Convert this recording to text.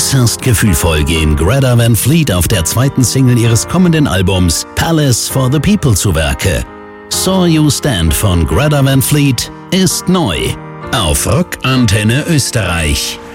Äußerst gefühlvoll gehen Greta Van Fleet auf der zweiten Single ihres kommenden Albums Palace for the People zu Werke. Saw You Stand von Greta Van Fleet ist neu auf Rock Antenne Österreich.